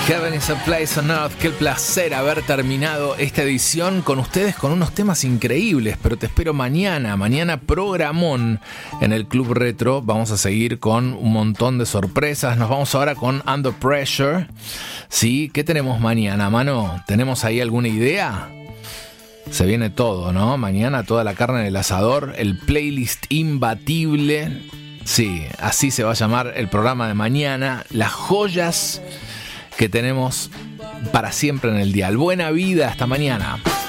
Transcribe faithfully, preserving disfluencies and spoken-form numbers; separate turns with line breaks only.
Heaven is a Place on Earth. Qué placer haber terminado esta edición con ustedes con unos temas increíbles, pero te espero mañana, mañana programón en el Club Retro. Vamos a seguir con un montón de sorpresas. Nos vamos ahora con Under Pressure. ¿Sí? ¿Qué tenemos mañana, mano? ¿Tenemos ahí alguna idea? Se viene todo, ¿no? Mañana toda la carne en el asador, el playlist imbatible. Sí, así se va a llamar el programa de mañana. Las joyas que tenemos para siempre en el dial. Buena vida, hasta mañana.